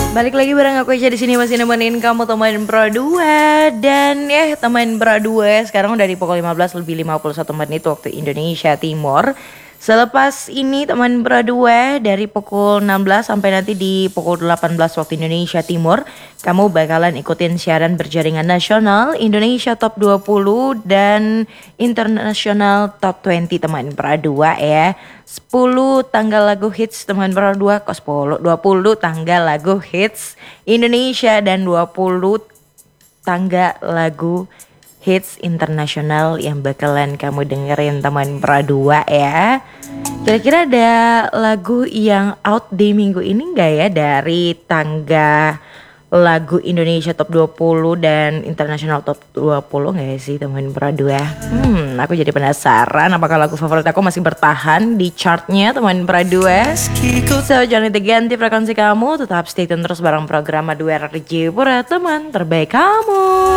Balik lagi bareng aku Ica di sini masih nemenin kamu teman Pro 2 dan ya teman Pro 2 sekarang udah di pukul 15 lebih 51 menit waktu Indonesia Timur. Selepas ini teman Pro 2 dari pukul 16 sampai nanti di pukul 18 waktu Indonesia Timur, kamu bakalan ikutin siaran berjaringan nasional Indonesia Top 20 dan International Top 20 teman Pro 2 ya. 10 tanggal lagu hits teman Pro 2 kok 10 20 tanggal lagu hits Indonesia dan 20 tangga lagu hits internasional yang bakalan kamu dengerin teman Pro 2 ya. Kira-kira ada lagu yang out di minggu ini gak ya dari tangga lagu Indonesia Top 20 dan International Top 20 gak sih teman Pro 2? Aku jadi penasaran apakah lagu favorit aku masih bertahan di chartnya teman Pro 2. So jangan ganti frekuensi kamu, tetap stay tune terus bareng program Madu RRJ Pura teman terbaik kamu.